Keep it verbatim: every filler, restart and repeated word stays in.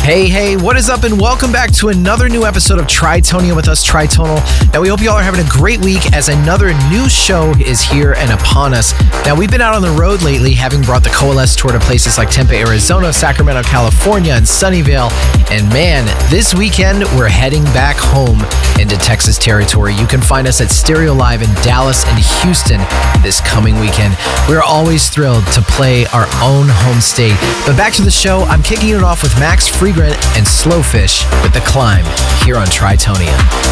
Hey, hey, what is up, and welcome back to another new episode of Tritonia with us, Tritonal. Now, we hope you all are having a great week as another new show is here and upon us. Now, we've been out on the road lately, having brought the Coalesce Tour to places like Tempe, Arizona, Sacramento, California, and Sunnyvale. And man, this weekend, we're heading back home into Texas territory. You can find us at Stereo Live in Dallas and Houston this coming weekend. We're always thrilled to play our own home state. But back to the show, I'm kicking it off with Max Freegren and Slowfish with The Climb here on Tritonia.